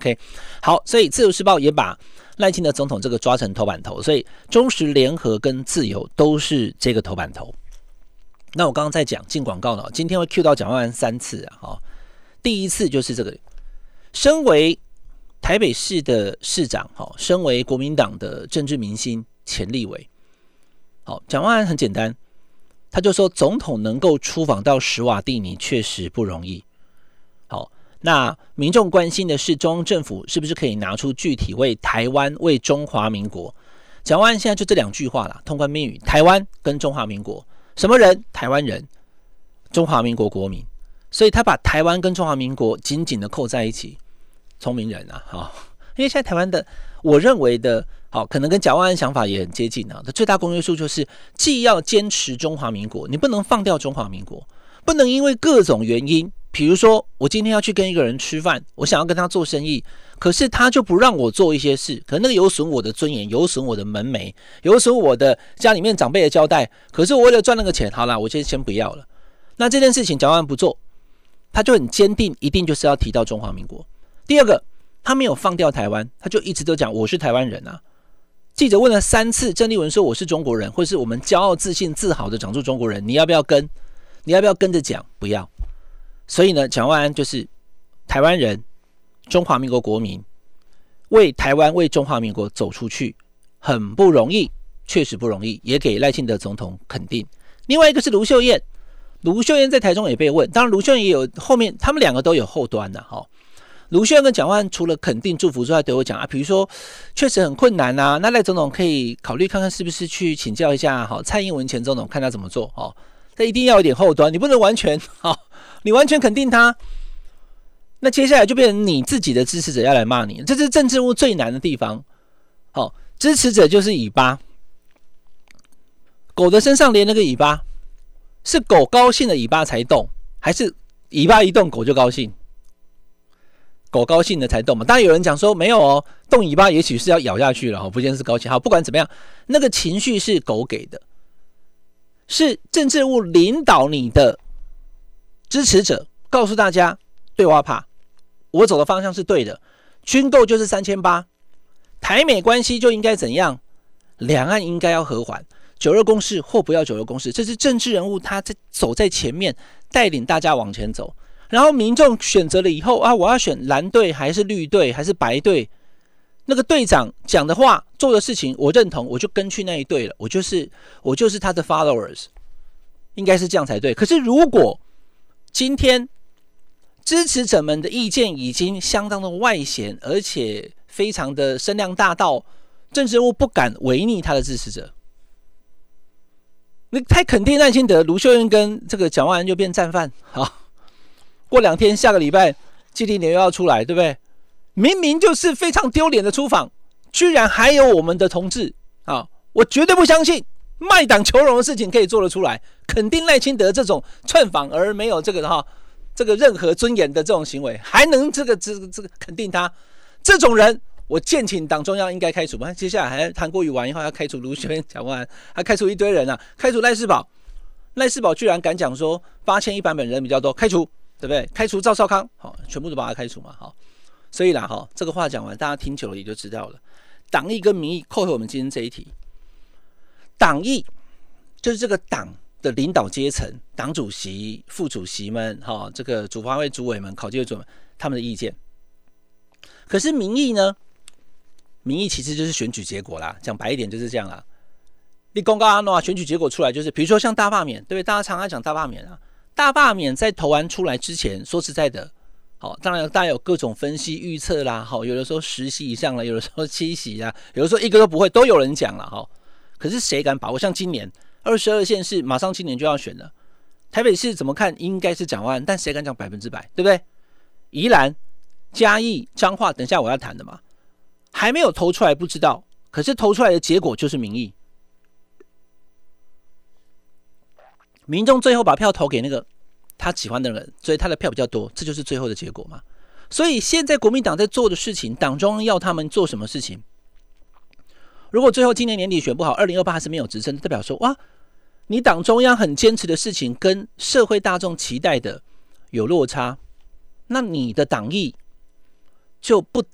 OK， 好，所以自由时报也把赖清德总统这个抓成头版头，所以中时联合跟自由都是这个头版头。那我刚刚在讲进广告了，今天会 cue 到蒋万安3次啊，第一次就是这个，身为台北市的市长，身为国民党的政治明星前立委，好，蒋万安很简单，他就说总统能够出访到史瓦蒂尼确实不容易。好，那民众关心的是中央政府是不是可以拿出具体为台湾、为中华民国。蒋万安现在就这2句话啦，通关密语：台湾跟中华民国。什么人？台湾人，中华民国国民。所以他把台湾跟中华民国紧紧的扣在一起，聪明人啊，因为现在台湾的，我认为的，可能跟蒋万安想法也很接近啊。的最大公约数就是，既要坚持中华民国，你不能放掉中华民国，不能因为各种原因，比如说我今天要去跟一个人吃饭，我想要跟他做生意，可是他就不让我做一些事，可能那个有损我的尊严，有损我的门楣，有损我的家里面长辈的交代，可是我为了赚那个钱，好啦，我先不要了。那这件事情蒋万安不做，他就很坚定，一定就是要提到中华民国。第二个，他没有放掉台湾，他就一直都讲我是台湾人啊。记者问了3次，郑丽文说我是中国人，或是我们骄傲、自信、自豪的讲出中国人，你要不要跟？你要不要跟着讲？不要。所以呢，蒋万安就是台湾人，中华民国国民，为台湾、为中华民国走出去，很不容易，确实不容易，也给赖清德总统肯定。另外一个是卢秀燕，卢秀燕在台中也被问，当然卢秀燕也有后面，他们2个都有后端的哈。卢秀燕跟蒋万安除了肯定祝福之外，都有讲啊，比如说确实很困难啊，那赖总统可以考虑看看是不是去请教一下蔡英文前总统，看他怎么做哦。这一定要有点后端，你不能完全你完全肯定他，那接下来就变成你自己的支持者要来骂你，这是政治务最难的地方。支持者就是尾巴，狗的身上连那个尾巴，是狗高兴的尾巴才动，还是尾巴一动狗就高兴？狗高兴的才动嘛。当然有人讲说没有哦，动尾巴也许是要咬下去了，不见得是高兴。好，不管怎么样，那个情绪是狗给的，是政治务领导你的支持者告诉大家，对我怕，我走的方向是对的，军购就是3800，台美关系就应该怎样，两岸应该要和缓，92共识或不要92共识，这是政治人物他走在前面，带领大家往前走。然后民众选择了以后啊，我要选蓝队还是绿队还是白队，那个队长讲的话做的事情我认同，我就跟去那一队了，我就是他的 followers， 应该是这样才对。可是如果今天支持者们的意见已经相当的外显，而且非常的声量大到政治人物不敢违逆他的支持者，你太肯定赖清德，卢秀燕跟这个蒋万安就变战犯。好，过2天下个礼拜季立年又要出来，对不对？明明就是非常丢脸的出访，居然还有我们的同志啊！我绝对不相信卖党求荣的事情可以做得出来，肯定赖清德这种串访而没有这个任何尊严的这种行为，还能这个肯定他这种人，我建请党中央应该开除吧。接下来还韩国瑜完以后要开除卢秀燕、蒋万安，还开除一堆人啊，开除赖士葆，赖士葆居然敢讲说8100本人比较多，开除，对不对？开除赵少康，好，全部都把他开除嘛，好。所以啦，这个话讲完，大家听久了也就知道了。党意跟民意，扣回我们今天这一题。党意就是这个党的领导阶层，党主席、副主席们，这个主发会主委们、考纪会主委们他们的意见。可是民意呢？民意其实就是选举结果啦，讲白一点就是这样啦。你公告啊，选举结果出来就是，比如说像大罢免，对不对？大家常常讲大罢免啊，大罢免在投完出来之前，说实在的。当然大家有各种分析预测啦，有的说10席以上啦，有的说7席啦，有的说一个都不会，都有人讲啦。可是谁敢把握？像今年22县市马上今年就要选了，台北市怎么看应该是蒋万安，但谁敢讲100%，对不对？宜兰、嘉义、彰化，等一下我要谈的嘛，还没有投出来不知道，可是投出来的结果就是民意，民众最后把票投给那个他喜欢的人，所以他的票比较多，这就是最后的结果嘛。所以现在国民党在做的事情，党中央要他们做什么事情？如果最后今年年底选不好，2028还是没有执政，代表说哇，你党中央很坚持的事情跟社会大众期待的有落差，那你的党意就不